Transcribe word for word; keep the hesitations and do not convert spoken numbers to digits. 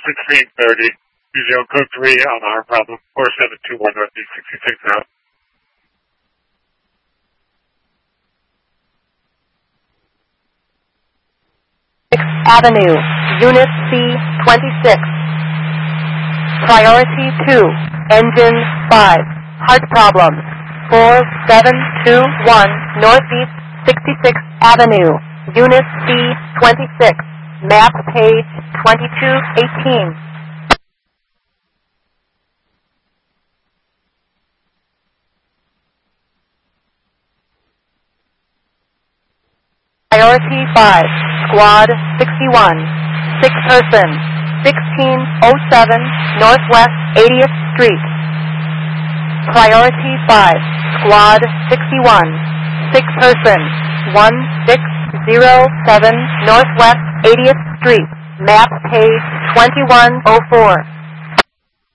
sixteen thirty. Using code three on our problem four seven two one Northeast sixty-six out. sixth Avenue, Unit C twenty-six. Priority two, Engine five. Heart problems. four seven two one Northeast sixty-sixth Avenue, Unit C twenty-six. Map page twenty-two eighteen. Priority five, Squad sixty-one, six person, sixteen oh seven Northwest eightieth Street. Priority five, Squad sixty-one, six person, one six zero seven Northwest eightieth Street. Map page twenty-one oh four.